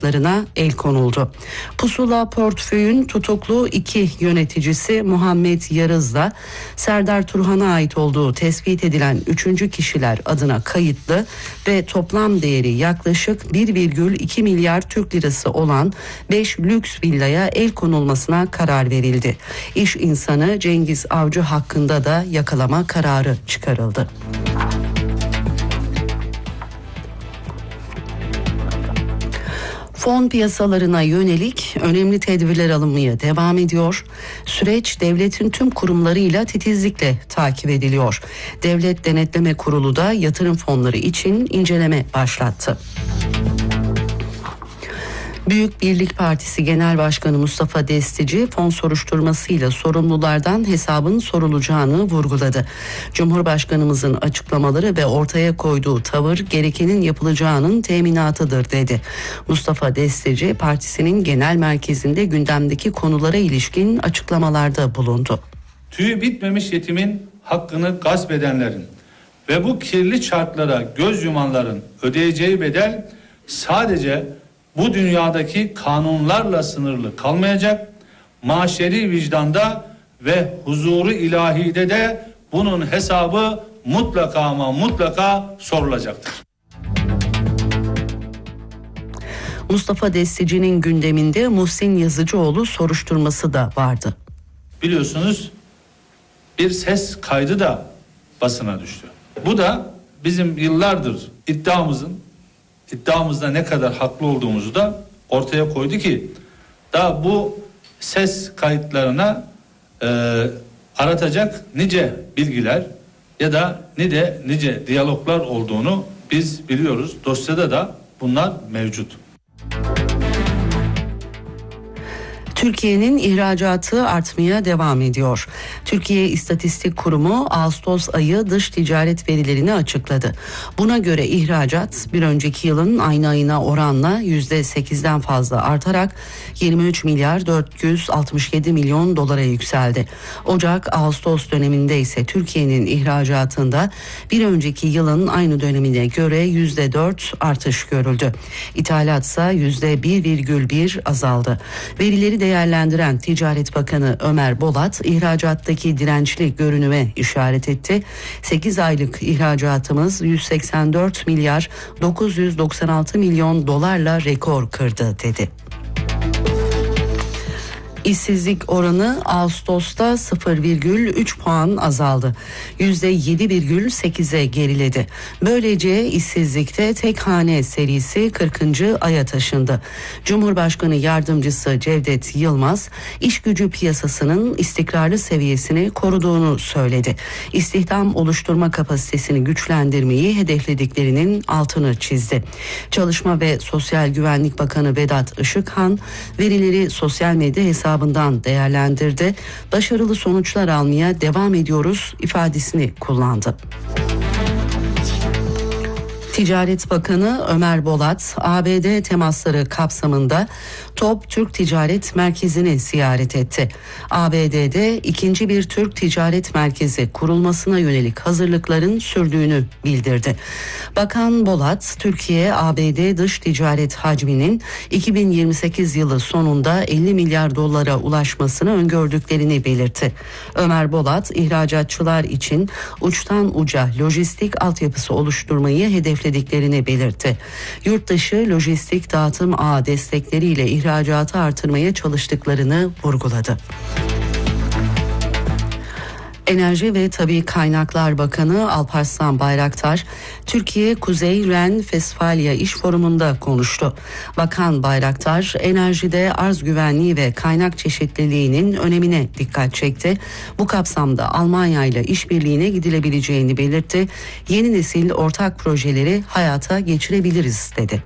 larına el konuldu. Pusula portföyün tutuklu 2 yöneticisi Muhammed Yarız'la Serdar Turhan'a ait olduğu tespit edilen 3. kişiler adına kayıtlı ve toplam değeri yaklaşık 1,2 milyar Türk lirası olan 5 lüks villaya el konulmasına karar verildi. İş insanı Cengiz Avcı hakkında da yakalama kararı çıkarıldı. Fon piyasalarına yönelik önemli tedbirler alınmaya devam ediyor. Süreç devletin tüm kurumlarıyla titizlikle takip ediliyor. Devlet Denetleme Kurulu da yatırım fonları için inceleme başlattı. Büyük Birlik Partisi Genel Başkanı Mustafa Destici fon soruşturmasıyla sorumlulardan hesabın sorulacağını vurguladı. Cumhurbaşkanımızın açıklamaları ve ortaya koyduğu tavır gerekenin yapılacağının teminatıdır dedi. Mustafa Destici partisinin genel merkezinde gündemdeki konulara ilişkin açıklamalarda bulundu. Tüyü bitmemiş yetimin hakkını gasp edenlerin ve bu kirli çarklara göz yumanların ödeyeceği bedel sadece bu dünyadaki kanunlarla sınırlı kalmayacak, maşeri vicdanda ve huzuru ilahide de bunun hesabı mutlaka ama mutlaka sorulacaktır. Mustafa Destici'nin gündeminde Muhsin Yazıcıoğlu soruşturması da vardı. Biliyorsunuz bir ses kaydı da basına düştü. Bu da bizim yıllardır iddiamızda ne kadar haklı olduğumuzu da ortaya koydu ki daha bu ses kayıtlarına aratacak nice bilgiler ya da nice diyaloglar olduğunu biz biliyoruz. Dosyada da bunlar mevcut. Türkiye'nin ihracatı artmaya devam ediyor. Türkiye İstatistik Kurumu Ağustos ayı dış ticaret verilerini açıkladı. Buna göre ihracat bir önceki yılın aynı ayına oranla %8'den fazla artarak 23 milyar 467 milyon dolara yükseldi. Ocak-Ağustos döneminde ise Türkiye'nin ihracatında bir önceki yılın aynı dönemine göre %4 artış görüldü. İthalat ise %1,1 azaldı. Verileri değerlendiren Ticaret Bakanı Ömer Bolat ihracattaki dirençli görünüme işaret etti. 8 aylık ihracatımız 184 milyar 996 milyon dolarla rekor kırdı dedi. İşsizlik oranı Ağustos'ta 0,3 puan azaldı. %7,8'e geriledi. Böylece işsizlikte tek hane serisi 40. aya taşındı. Cumhurbaşkanı Yardımcısı Cevdet Yılmaz, iş gücü piyasasının istikrarlı seviyesini koruduğunu söyledi. İstihdam oluşturma kapasitesini güçlendirmeyi hedeflediklerinin altını çizdi. Çalışma ve Sosyal Güvenlik Bakanı Vedat Işıkhan, verileri sosyal medya hesabından değerlendirdi. Başarılı sonuçlar almaya devam ediyoruz ifadesini kullandı. Ticaret Bakanı Ömer Bolat, ABD temasları kapsamında TOP Türk Ticaret Merkezi'ni ziyaret etti. ABD'de ikinci bir Türk Ticaret Merkezi kurulmasına yönelik hazırlıkların sürdüğünü bildirdi. Bakan Bolat, Türkiye-ABD dış ticaret hacminin 2028 yılı sonunda 50 milyar dolara ulaşmasını öngördüklerini belirtti. Ömer Bolat, ihracatçılar için uçtan uca lojistik altyapısı oluşturmayı hedeflediklerini belirtti. Yurtdışı lojistik dağıtım ağı destekleriyle ihracatı artırmaya çalıştıklarını vurguladı. Enerji ve Tabii Kaynaklar Bakanı Alparslan Bayraktar, Türkiye Kuzey Ren-Fesfalya İş Forumu'nda konuştu. Bakan Bayraktar, enerjide arz güvenliği ve kaynak çeşitliliğinin önemine dikkat çekti. Bu kapsamda Almanya ile işbirliğine gidilebileceğini belirtti. Yeni nesil ortak projeleri hayata geçirebiliriz dedi.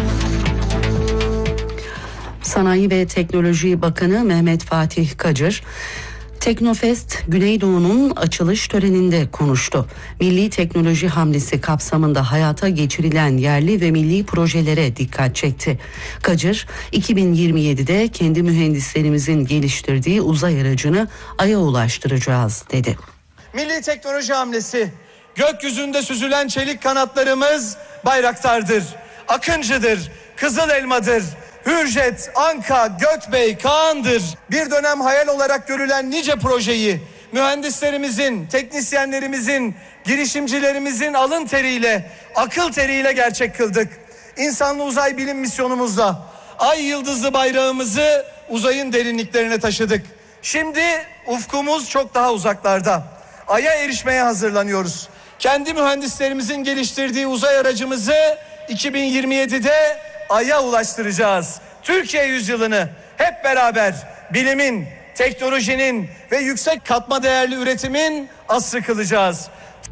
Sanayi ve Teknoloji Bakanı Mehmet Fatih Kacır, Teknofest Güneydoğu'nun açılış töreninde konuştu. Milli teknoloji hamlesi kapsamında hayata geçirilen yerli ve milli projelere dikkat çekti. Kacır, 2027'de kendi mühendislerimizin geliştirdiği uzay aracını Ay'a ulaştıracağız dedi. Milli teknoloji hamlesi, gökyüzünde süzülen çelik kanatlarımız Bayraktar'dır, Akıncı'dır, Kızıl Elma'dır. Hürjet, Anka, Gökbey, Kaan'dır. Bir dönem hayal olarak görülen nice projeyi mühendislerimizin, teknisyenlerimizin, girişimcilerimizin alın teriyle, akıl teriyle gerçek kıldık. İnsanlı uzay bilim misyonumuzla ay yıldızlı bayrağımızı uzayın derinliklerine taşıdık. Şimdi ufkumuz çok daha uzaklarda. Ay'a erişmeye hazırlanıyoruz. Kendi mühendislerimizin geliştirdiği uzay aracımızı 2027'de Ay'a ulaştıracağız. Türkiye yüzyılını hep beraber bilimin, teknolojinin ve yüksek katma değerli üretimin asrı kılacağız.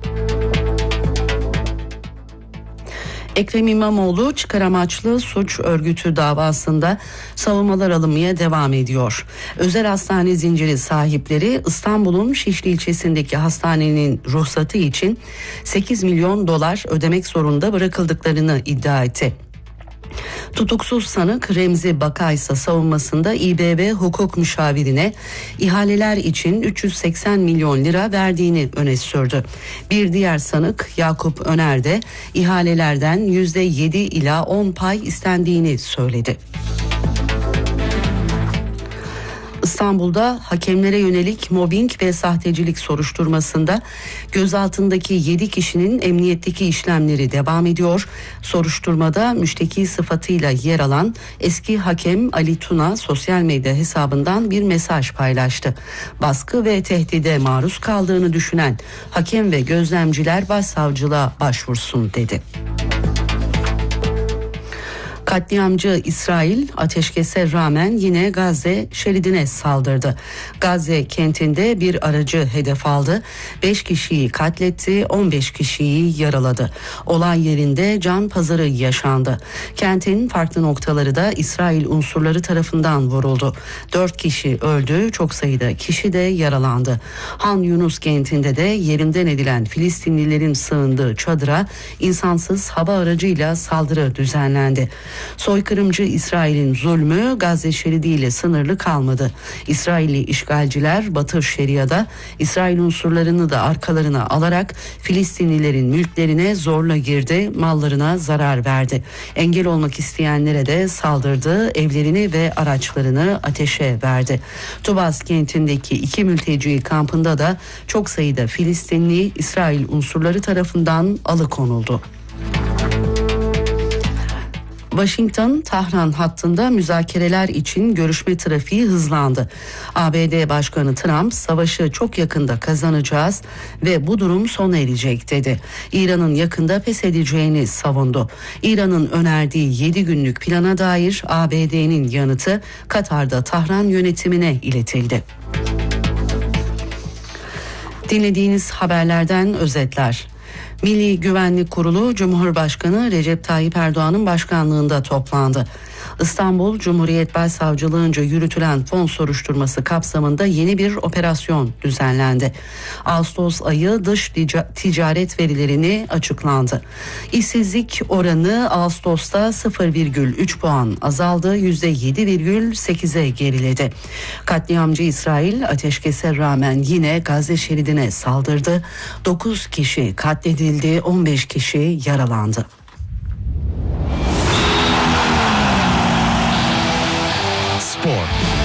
Ekrem İmamoğlu çıkar amaçlı suç örgütü davasında savunmalar alınmaya devam ediyor. Özel hastane zinciri sahipleri İstanbul'un Şişli ilçesindeki hastanenin ruhsatı için 8 milyon dolar ödemek zorunda bırakıldıklarını iddia etti. Tutuksuz sanık Remzi Bakay ise savunmasında İBB hukuk müşavirine ihaleler için 380 milyon lira verdiğini öne sürdü. Bir diğer sanık Yakup Öner de ihalelerden %7 ila 10 pay istendiğini söyledi. İstanbul'da hakemlere yönelik mobbing ve sahtecilik soruşturmasında gözaltındaki 7 kişinin emniyetteki işlemleri devam ediyor. Soruşturmada müşteki sıfatıyla yer alan eski hakem Ali Tuna sosyal medya hesabından bir mesaj paylaştı. Baskı ve tehdide maruz kaldığını düşünen hakem ve gözlemciler başsavcılığa başvursun dedi. Katliamcı İsrail ateşkese rağmen yine Gazze şeridine saldırdı. Gazze kentinde bir aracı hedef aldı. 5 kişiyi katletti, 15 kişiyi yaraladı. Olay yerinde can pazarı yaşandı. Kentin farklı noktaları da İsrail unsurları tarafından vuruldu. 4 kişi öldü, çok sayıda kişi de yaralandı. Han Yunus kentinde de yerinden edilen Filistinlilerin sığındığı çadıra insansız hava aracıyla saldırı düzenlendi. Soykırımcı İsrail'in zulmü Gazze şeridiyle sınırlı kalmadı. İsrailli işgalciler Batı Şeria'da İsrail unsurlarını da arkalarına alarak Filistinlilerin mülklerine zorla girdi, mallarına zarar verdi. Engel olmak isteyenlere de saldırdı, evlerini ve araçlarını ateşe verdi. Tubas kentindeki 2 mülteci kampında da çok sayıda Filistinli İsrail unsurları tarafından alıkonuldu. Washington-Tahran hattında müzakereler için görüşme trafiği hızlandı. ABD Başkanı Trump savaşı çok yakında kazanacağız ve bu durum sona erecek dedi. İran'ın yakında pes edeceğini savundu. İran'ın önerdiği 7 günlük plana dair ABD'nin yanıtı Katar'da Tahran yönetimine iletildi. Dinlediğiniz haberlerden özetler. Milli Güvenlik Kurulu Cumhurbaşkanı Recep Tayyip Erdoğan'ın başkanlığında toplandı. İstanbul Cumhuriyet Başsavcılığınca yürütülen fon soruşturması kapsamında yeni bir operasyon düzenlendi. Ağustos ayı dış ticaret verilerini açıklandı. İşsizlik oranı Ağustos'ta 0,3 puan azaldı, %7,8'e geriledi. Katliamcı İsrail ateşkese rağmen yine Gazze şeridine saldırdı. 9 kişi katledildi, 15 kişi yaralandı. Spor.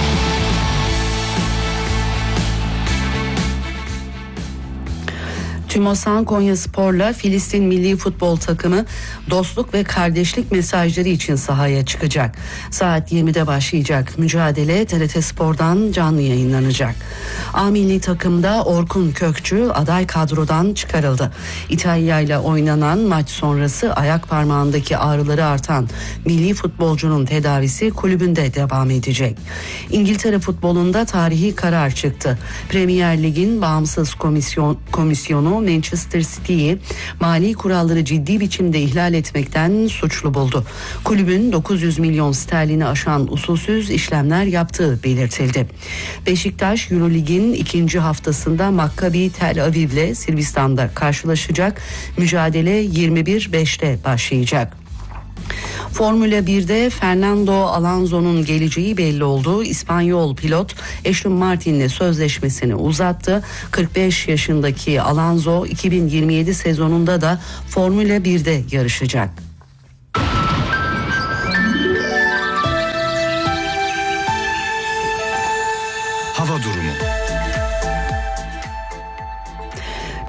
TÜMOSAN Konyaspor'la Filistin milli futbol takımı dostluk ve kardeşlik mesajları için sahaya çıkacak. Saat 20'de başlayacak mücadele TRT Spor'dan canlı yayınlanacak. A milli takımda Orkun Kökçü aday kadrodan çıkarıldı. İtalya ile oynanan maç sonrası ayak parmağındaki ağrıları artan milli futbolcunun tedavisi kulübünde devam edecek. İngiltere futbolunda tarihi karar çıktı. Premier Lig'in bağımsız komisyonu Manchester City'yi mali kuralları ciddi biçimde ihlal etmekten suçlu buldu. Kulübün 900 milyon sterlini aşan usulsüz işlemler yaptığı belirtildi. Beşiktaş Eurolig'in ikinci haftasında Maccabi Tel Aviv'le Sırbistan'da karşılaşacak. Mücadele 21.05'te başlayacak. Formula 1'de Fernando Alonso'nun geleceği belli oldu. İspanyol pilot Aston Martin'le sözleşmesini uzattı. 45 yaşındaki Alonso 2027 sezonunda da Formula 1'de yarışacak.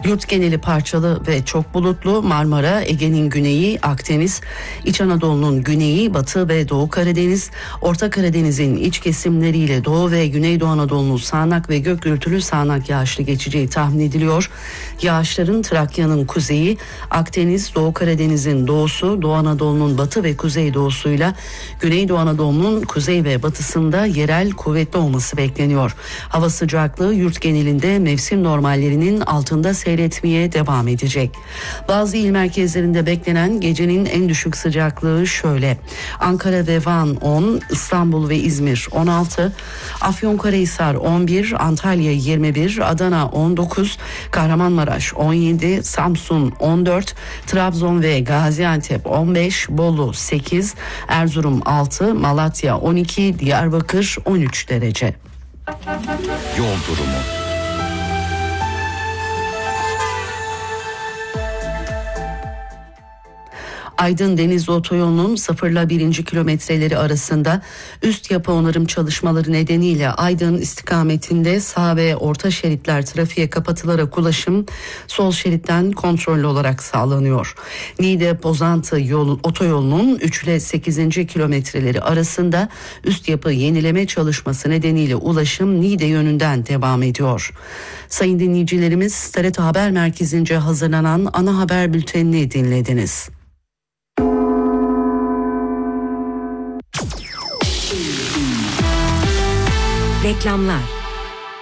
Yurt geneli parçalı ve çok bulutlu. Marmara, Ege'nin güneyi, Akdeniz, İç Anadolu'nun güneyi, Batı ve Doğu Karadeniz, Orta Karadeniz'in iç kesimleriyle Doğu ve Güneydoğu Anadolu'nun sağanak ve gök gürültülü sağanak yağışlı geçeceği tahmin ediliyor. Yağışların Trakya'nın kuzeyi, Akdeniz, Doğu Karadeniz'in doğusu, Doğu Anadolu'nun batı ve kuzeydoğusuyla Güneydoğu Anadolu'nun kuzey ve batısında yerel kuvvetli olması bekleniyor. Hava sıcaklığı yurt genelinde mevsim normallerinin altında seyretmeye devam edecek. Bazı il merkezlerinde beklenen gecenin en düşük sıcaklığı şöyle: Ankara ve Van 10, İstanbul ve İzmir 16, Afyonkarahisar 11, Antalya 21, Adana 19, Kahramanmaraş 17, Samsun 14, Trabzon ve Gaziantep 15, Bolu 8, Erzurum 6, Malatya 12, Diyarbakır 13 derece. Yol durumu. Aydın-Denizli Otoyolu'nun 0 ile 1. kilometreleri arasında üst yapı onarım çalışmaları nedeniyle Aydın istikametinde sağ ve orta şeritler trafiğe kapatılarak ulaşım sol şeritten kontrollü olarak sağlanıyor. Niğde-Pozantı otoyolunun 3 ile 8. kilometreleri arasında üst yapı yenileme çalışması nedeniyle ulaşım Niğde yönünden devam ediyor. Sayın dinleyicilerimiz, TRT Haber Merkezi'nce hazırlanan ana haber bültenini dinlediniz. Reklamlar.